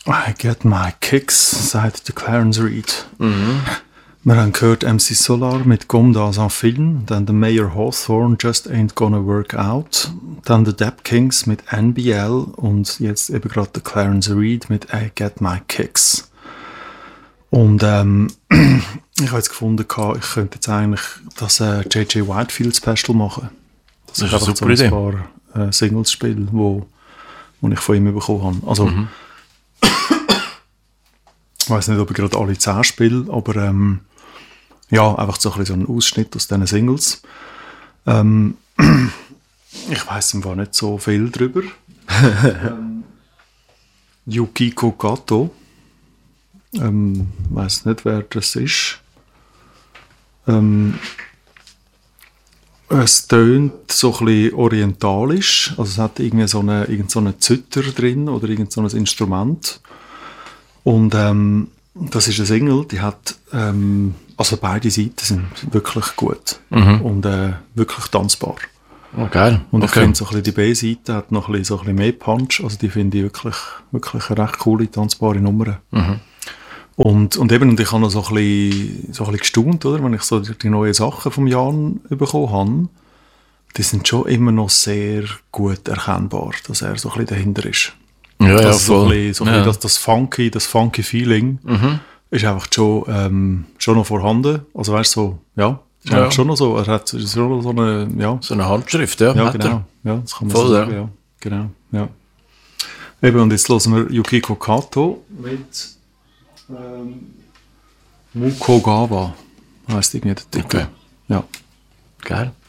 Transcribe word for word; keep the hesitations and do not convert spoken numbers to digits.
I get my kicks, sagt der Clarence Reed. Mhm. Wir haben gehört M C Solar mit Comme dans un film, dann der Mayor Hawthorne, Just Ain't Gonna Work Out, dann der Dap Kings mit N B L und jetzt eben gerade der Clarence Reed mit I Get My Kicks. Und ähm, ich habe jetzt gefunden, ich könnte jetzt eigentlich das äh, J J Whitefield Special machen. Das, das ist einfach so ein Idee. paar äh, Singles spielen, wo, wo ich von ihm bekommen habe. Also, mhm. Ich weiss nicht, ob ich gerade alle zehn spiele, aber ähm, ja, einfach so ein, bisschen so ein Ausschnitt aus diesen Singles. Ähm, ich weiss im Fall nicht so viel drüber. ähm, Yukiko Kato. Ähm, weiss nicht, wer das ist. Ähm, es tönt so ein bisschen orientalisch. Also es hat irgendwie so eine, irgend so eine Zither drin oder irgend so ein Instrument. Und ähm, das ist eine Single, die hat, ähm, also beide Seiten sind wirklich gut mhm. und äh, wirklich tanzbar. Oh, geil. Und ich okay. finde so ein bisschen die B-Seite hat noch ein bisschen, so ein bisschen mehr Punch, also die finde ich wirklich, wirklich eine recht coole, tanzbare Nummer. Mhm. Und, und eben, und ich habe noch so ein bisschen, so ein bisschen gestaunt, oder, wenn ich so die neuen Sachen vom Jan bekommen habe, die sind schon immer noch sehr gut erkennbar, dass er so ein bisschen dahinter ist. Ja, ja, also so voll. ein bisschen, so ein ja. bisschen das, das funky, das funky Feeling mhm. ist einfach schon, ähm, schon noch vorhanden. Also weißt du, so, ja, ist ja. schon noch so, er hat schon noch so eine, ja. So eine Handschrift, ja. Ja, genau. Ja, das kann man voll, so sagen, ja. ja. Genau, ja. Eben, und jetzt hören wir Yukiko Kato mit ähm, Mukogawa. Heisst irgendwie der Titel. Okay. Ja. Geil.